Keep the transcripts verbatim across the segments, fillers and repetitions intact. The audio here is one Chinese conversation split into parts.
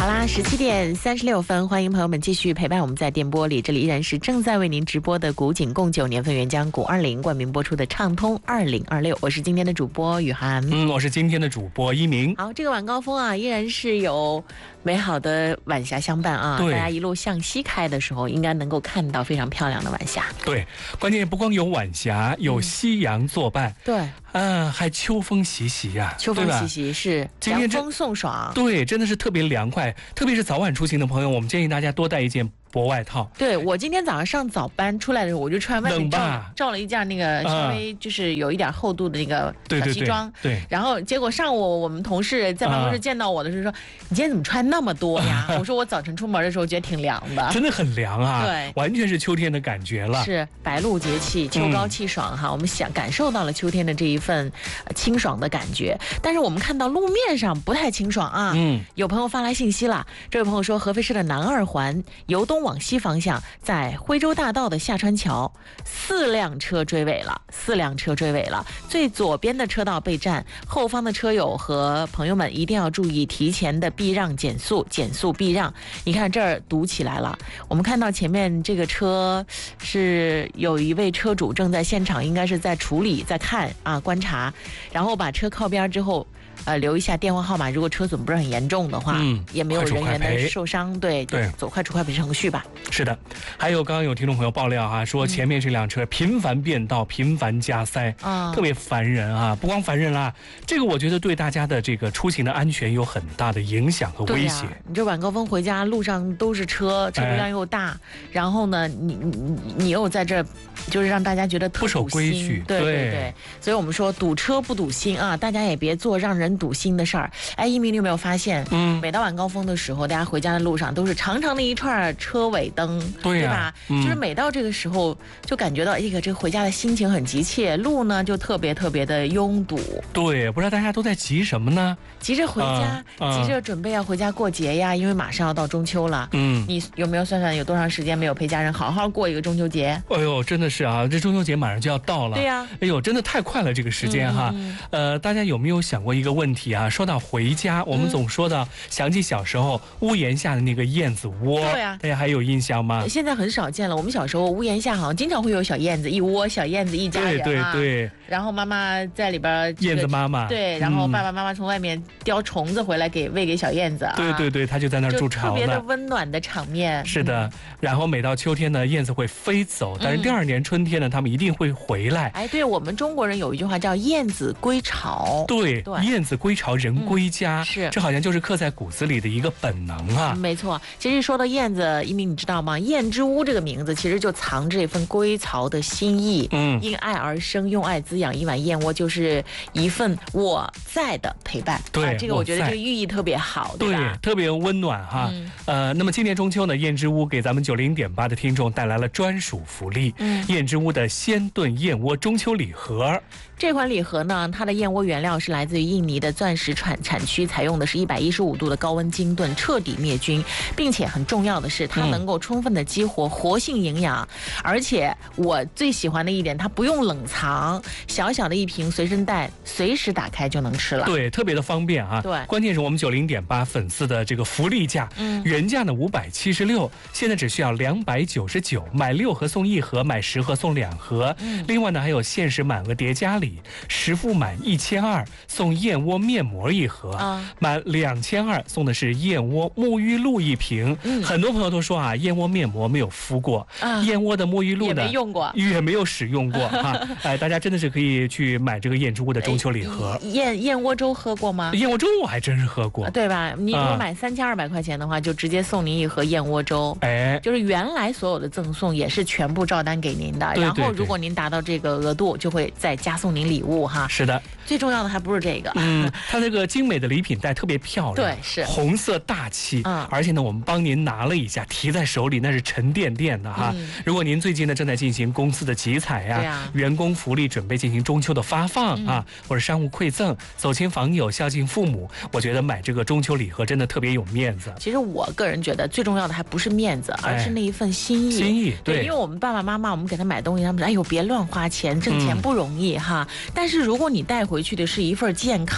好啦，十七点三十六分，欢迎朋友们继续陪伴我们在电波里，这里依然是正在为您直播的古井贡酒年份原浆古二零冠名播出的畅通二零二六，我是今天的主播雨涵， 嗯，我是今天的主播一鸣。 好，这个晚高峰啊，依然是有美好的晚霞相伴啊，大家一路向西开的时候，应该能够看到非常漂亮的晚霞。 对，关键不光有晚霞，有夕阳作伴。嗯、 对。 嗯、啊，还秋风习习呀、啊， 秋风习习是凉风送爽， 对，真的是特别凉快。特别是早晚出行的朋友，我们建议大家多带一件薄外套。 对，我今天早上上早班出来的时候，我就穿外面罩罩了一件那个稍微就是有一点厚度的那个小西装。 对, 对, 对, 对。 然后结果上午我们同事在办公室见到我的时候说：“啊、你今天怎么穿那么多呀？”我说：“我早晨出门的时候觉得挺凉的。” 真的很凉啊！ 对， 完全是秋天的感觉了。 是白露节气，秋高气爽哈、嗯，我们想感受到了秋天的这一份清爽的感觉。但是我们看到路面上不太清爽啊。嗯。有朋友发来信息了，这位朋友说，合肥市的南二环由东往西方向，在徽州大道的下川桥，四辆车追尾了，四辆车追尾了。最左边的车道被占，后方的车友和朋友们一定要注意提前的避让、减速、减速避让。你看这儿堵起来了，我们看到前面这个车是有一位车主正在现场，应该是在处理、在看啊观察，然后把车靠边之后。呃，留一下电话号码，如果车损不是很严重的话，嗯，也没有人员的受伤，对对，走快处快赔程序吧。 是的，还有刚刚有听众朋友爆料哈、啊，说前面这辆车频繁变道、频繁加塞，啊、嗯，特别烦人啊！不光烦人啦，这个我觉得对大家的这个出行的安全有很大的影响和威胁。 啊、你这晚高峰回家路上都是车，车流量又大，哎、然后呢，你你你又在这，就是让大家觉得特不守规矩， 对对 对, 对。所以我们说堵车不堵心啊，大家也别做让人堵心的事儿。哎，一鸣，你有没有发现，嗯，每到晚高峰的时候，大家回家的路上都是长长的一串车尾灯， 对、啊、 对吧、嗯？就是每到这个时候，就感觉到这个这个回家的心情很急切，路呢就特别特别的拥堵。 对，不知道大家都在急什么呢？ 急着回家，嗯、急着准备要回家过节呀，因为马上要到中秋了。嗯，你有没有算算有多长时间没有陪家人好好过一个中秋节？ 哎呦，真的是啊，这中秋节马上就要到了。 对呀、啊， 哎呦，真的太快了这个时间哈。嗯、呃，大家有没有想过一个问题啊？说到回家，我们总说到、嗯、想起小时候屋檐下的那个燕子窝， 对呀、啊， 大家还有印象吗？ 现在很少见了。我们小时候屋檐下好像经常会有小燕子，一窝小燕子一家人、啊， 对对对。 然后妈妈在里边、这个， 燕子妈妈， 对，然后爸爸妈妈从外面叼虫子回来给喂给小燕子、啊， 对对对，他就在那儿筑巢呢， 特别的温暖的场面。 是的，然后每到秋天呢，燕子会飞走，但是第二年春天呢，它们一定会回来。 哎，对我们中国人有一句话叫“燕子归巢”， 对，对燕子归巢，人归家、嗯，是，这好像就是刻在骨子里的一个本能啊。 嗯、没错，其实说到燕子，一鸣你知道吗？燕之屋这个名字其实就藏着一份归巢的心意。嗯，因爱而生，用爱滋养，一碗燕窝就是一份我在的陪伴。 对， 啊、这个我觉得这个寓意特别好，对吧？ 对，特别温暖哈。嗯、呃，那么今年中秋呢，燕之屋给咱们九零点八的听众带来了专属福利，嗯，燕之屋的鲜炖燕窝中秋礼盒。 这款礼盒呢，它的燕窝原料是来自于印尼的钻石产产区，采用的是一百一十五度的高温精炖，彻底灭菌，并且很重要的是，它能够充分的激活活性营养，嗯、而且我最喜欢的一点，它不用冷藏，小小的一瓶随身带，随时打开就能吃了。 对，特别的方便啊。 对， 关键是我们九零点八粉丝的这个福利价，嗯，原价呢五百七十六，现在只需要两百九十九，买六盒送一盒，买十盒送两盒。嗯，另外呢还有限时满额叠加礼。实付满一千二送燕窝面膜一盒，啊、满两千二送的是燕窝沐浴露一瓶。嗯、很多朋友都说啊，燕窝面膜没有敷过，啊、燕窝的沐浴露呢也没用过， 也没有使用过哈。哎，大家真的是可以去买这个燕之屋的中秋礼盒。 燕燕窝粥喝过吗？ 燕窝粥我还真是喝过， 对吧？你如果买三千二百块钱的话，就直接送您一盒燕窝粥。哎，就是原来所有的赠送也是全部照单给您的， 对对对， 然后如果您达到这个额度，就会再加送您礼物。哈， 是的， 最重要的还不是这个， 嗯，它这个精美的礼品袋特别漂亮， 对，是红色大气，嗯，而且呢，我们帮您拿了一下，提在手里那是沉甸甸的哈。嗯、如果您最近呢正在进行公司的集采呀、啊啊，员工福利准备进行中秋的发放、嗯、啊，或者商务馈赠，走亲访友，孝敬父母，我觉得买这个中秋礼盒真的特别有面子。 其实我个人觉得最重要的还不是面子，而是那一份心意。 哎、心意，对， 对，因为我们爸爸妈妈，我们给他买东西，他们说：“哎呦，别乱花钱，挣钱不容易、嗯、哈。”但是如果你带回去的是一份健康。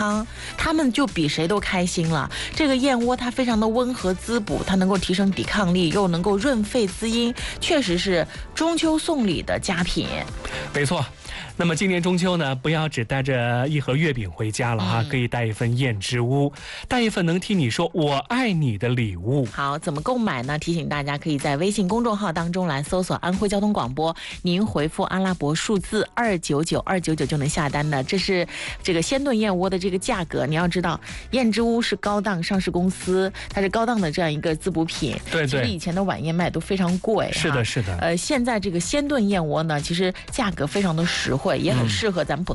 康，他们就比谁都开心了。这个燕窝它非常的温和滋补，它能够提升抵抗力，又能够润肺滋阴，确实是中秋送礼的佳品。 没错。那么今年中秋呢，不要只带着一盒月饼回家了哈，嗯、可以带一份燕之屋，带一份能替你说我爱你的礼物。 好，怎么购买呢？提醒大家可以在微信公众号当中来搜索安徽交通广播，您回复阿拉伯数字二九九二九九就能下单的。这是这个鲜炖燕窝的这个价格，你要知道，燕之屋是高档上市公司，它是高档的这样一个滋补品。 对对。 其实以前的晚宴卖都非常贵。 是的，是的。 呃，现在这个鲜炖燕窝呢，其实价格非常的实惠。也很适合咱们普通